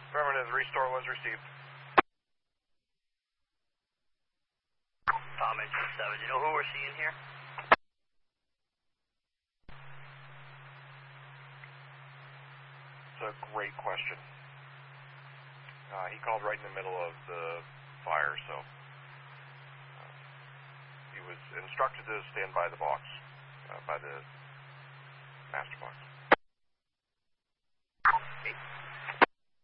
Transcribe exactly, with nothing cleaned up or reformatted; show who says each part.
Speaker 1: Affirmative, restore was received.
Speaker 2: Tom Engine seven, you know who we're seeing here?
Speaker 1: It's a great question. Uh, he called right in the middle of the fire, so uh, he was instructed to stand by the box, uh, by the master box.
Speaker 2: Okay.